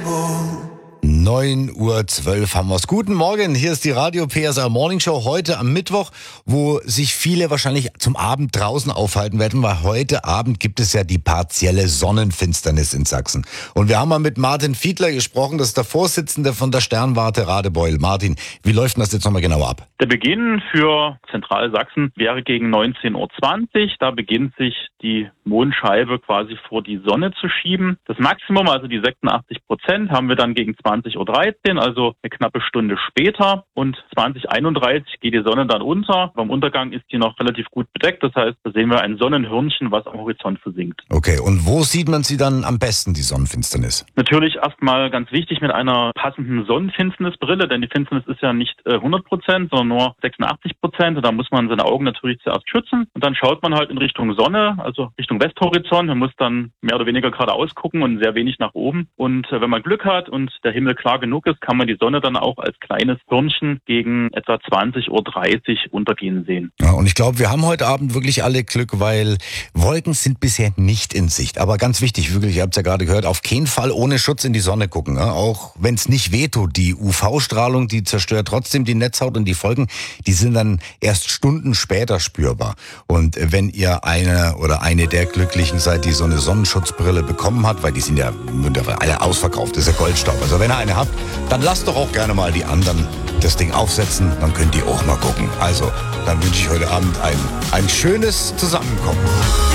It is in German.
9:12 Uhr haben wir's. Guten Morgen, hier ist die Radio PSR Morning Show heute am Mittwoch, wo sich viele wahrscheinlich zum Abend draußen aufhalten werden, weil heute Abend gibt es ja die partielle Sonnenfinsternis in Sachsen. Und wir haben mal mit Martin Fiedler gesprochen, das ist der Vorsitzende von der Sternwarte Radebeul. Martin, wie läuft denn das jetzt nochmal genau ab? Der Beginn für Zentralsachsen wäre gegen 19:20 Uhr. Da beginnt sich die Mondscheibe quasi vor die Sonne zu schieben. Das Maximum, also die 86%, haben wir dann gegen 20:13 Uhr, also eine knappe Stunde später. Und 20:31 geht die Sonne dann unter. Beim Untergang ist die noch relativ gut bedeckt. Das heißt, da sehen wir ein Sonnenhirnchen, was am Horizont versinkt. Okay, und wo sieht man sie dann am besten, die Sonnenfinsternis? Natürlich erstmal ganz wichtig mit einer passenden Sonnenfinsternisbrille, denn die Finsternis ist ja nicht 100%, sondern nur 86%. Und da muss man seine Augen natürlich zuerst schützen. Und dann schaut man halt in Richtung Sonne, also Richtung Westhorizont. Man muss dann mehr oder weniger geradeaus gucken und sehr wenig nach oben. Und wenn man Glück hat und der Himmel klar genug ist, kann man die Sonne dann auch als kleines Hörnchen gegen etwa 20:30 Uhr untergehen sehen. Ja, und ich glaube, wir haben heute Abend wirklich alle Glück, weil Wolken sind bisher nicht in Sicht. Aber ganz wichtig, wirklich, ihr habt es ja gerade gehört, auf keinen Fall ohne Schutz in die Sonne gucken. Ja? Auch wenn es nicht wehtut, die UV-Strahlung, die zerstört trotzdem die Netzhaut und die Folgen, die sind dann erst Stunden später spürbar. Und wenn ihr einer oder eine der Glücklichen seid, die so eine Sonnenschutzbrille bekommen hat, weil die sind ja alle ausverkauft, das ist ja Goldstaub. Also wenn ihr eine habt, dann lasst doch auch gerne mal die anderen das Ding aufsetzen, dann könnt ihr auch mal gucken. Also, dann wünsche ich heute Abend ein schönes Zusammenkommen.